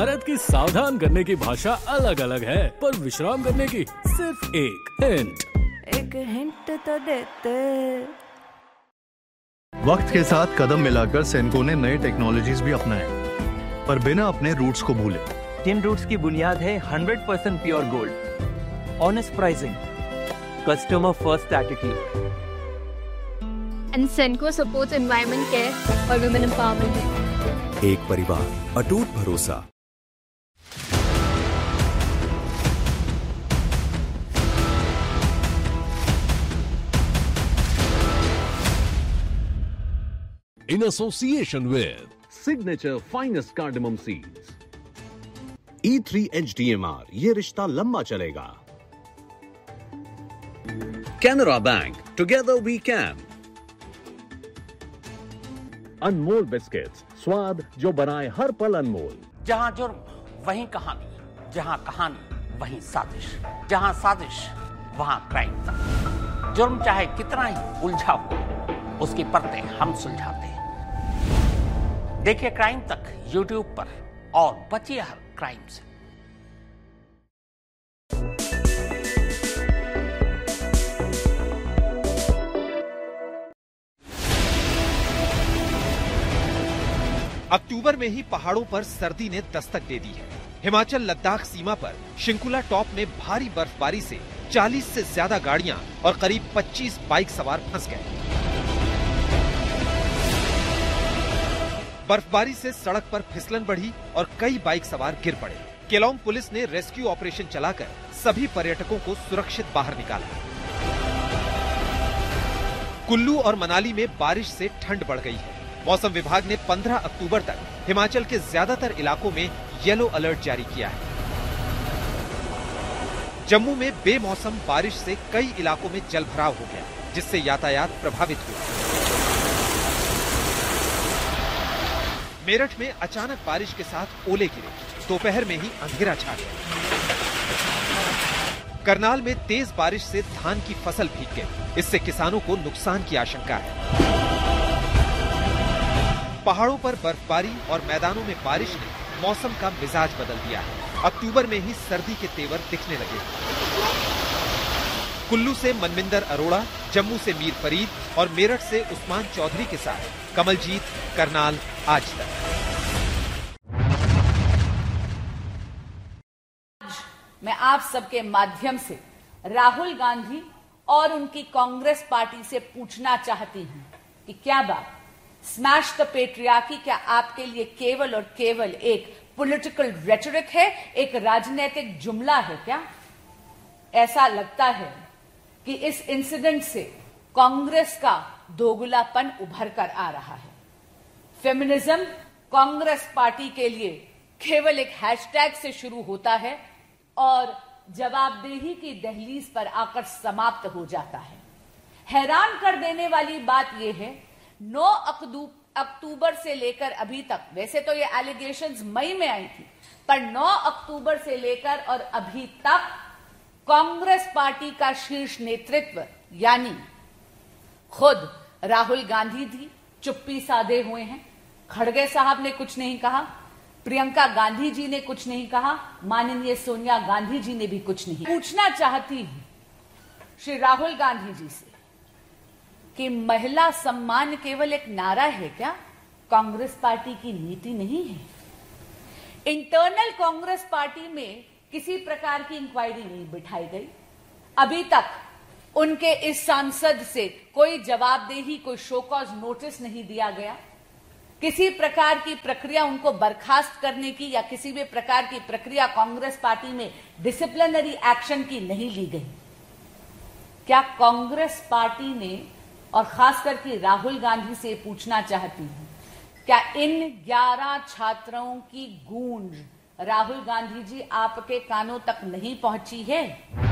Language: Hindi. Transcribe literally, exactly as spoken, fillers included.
भारत की सावधान करने की भाषा अलग अलग है, पर विश्राम करने की सिर्फ एक हिंट। एक हिंट तो देते। वक्त के साथ कदम मिलाकर सेनको ने नए टेक्नोलॉजीज भी अपनाए, पर बिना अपने रूट्स को भूले। जिन रूट्स की बुनियाद है hundred percent pure gold, honest pricing, customer first attitude, and Senco supports environment care और women empowerment. एक परिवार, अटूट भरोसा। In association with Signature Finest Cardamom Seeds, E three H D M R, ये रिश्ता लंबा चलेगा। Canara Bank, together we can. Anmol biscuits, स्वाद जो बनाए हर पल अनमोल। जहां जुर्म वहीं कहानी, जहां कहानी वहीं साजिश, जहां साजिश वहां क्राइम। जुर्म चाहे कितना ही उलझा हो, उसकी परतें हम सुलझाते हैं। देखिए क्राइम तक यूट्यूब पर और बचिए हर क्राइम से। अक्टूबर में ही पहाड़ों पर सर्दी ने दस्तक दे दी है। हिमाचल लद्दाख सीमा पर शिंकुला टॉप में भारी बर्फबारी से चालीस से ज्यादा गाड़ियां और करीब पच्चीस बाइक सवार फंस गए। बर्फबारी से सड़क पर फिसलन बढ़ी और कई बाइक सवार गिर पड़े। केलोंग पुलिस ने रेस्क्यू ऑपरेशन चलाकर सभी पर्यटकों को सुरक्षित बाहर निकाला। कुल्लू और मनाली में बारिश से ठंड बढ़ गई है। मौसम विभाग ने पंद्रह अक्टूबर तक हिमाचल के ज्यादातर इलाकों में येलो अलर्ट जारी किया है। जम्मू में बेमौसम बारिश से कई इलाकों में जलभराव हो गया, जिससे यातायात प्रभावित हुआ। मेरठ में अचानक बारिश के साथ ओले गिरे, दोपहर में ही अंधेरा छा गया। करनाल में तेज बारिश से धान की फसल भीग गई, इससे किसानों को नुकसान की आशंका है। पहाड़ों पर बर्फबारी और मैदानों में बारिश ने मौसम का मिजाज बदल दिया है। अक्टूबर में ही सर्दी के तेवर दिखने लगे। कुल्लू से मनविंदर अरोड़ा, जम्मू से मीर फरीद और मेरठ से उस्मान चौधरी के साथ कमलजीत, करनाल, आज तक। मैं आप सबके माध्यम से राहुल गांधी और उनकी कांग्रेस पार्टी से पूछना चाहती हूं कि क्या बात स्मैश द पेट्रियार्की क्या आपके लिए केवल और केवल एक पॉलिटिकल रेटोरिक है, एक राजनीतिक जुमला है क्या? ऐसा लगता है कि इस इंसिडेंट से कांग्रेस का दोगलापन उभर कर आ रहा है। फेमिनिज्म कांग्रेस पार्टी के लिए केवल एक हैशटैग से शुरू होता है और जवाबदेही की दहलीज पर आकर समाप्त हो जाता है। हैरान कर देने वाली बात यह है, नौ अक्टूबर से लेकर अभी तक, वैसे तो ये एलिगेशंस मई में आई थी, पर नौ अक्टूबर से लेकर और अभी तक कांग्रेस पार्टी का शीर्ष नेतृत्व यानी खुद राहुल गांधी जी चुप्पी साधे हुए हैं। खड़गे साहब ने कुछ नहीं कहा, प्रियंका गांधी जी ने कुछ नहीं कहा, माननीय सोनिया गांधी जी ने भी कुछ नहीं। पूछना चाहती हूं श्री राहुल गांधी जी से कि महिला सम्मान केवल एक नारा है क्या? कांग्रेस पार्टी की नीति नहीं है। इंटरनल कांग्रेस पार्टी में किसी प्रकार की इंक्वायरी नहीं बिठाई गई। अभी तक उनके इस सांसद से कोई जवाबदेही, कोई शो कॉज नोटिस नहीं दिया गया। किसी प्रकार की प्रक्रिया उनको बर्खास्त करने की या किसी भी प्रकार की प्रक्रिया कांग्रेस पार्टी में डिसिप्लिनरी एक्शन की नहीं ली गई। क्या कांग्रेस पार्टी ने, और खास करके राहुल गांधी से पूछना चाहती हूं, क्या इन ग्यारह छात्राओं की गूंज राहुल गांधी जी आपके कानों तक नहीं पहुंची है?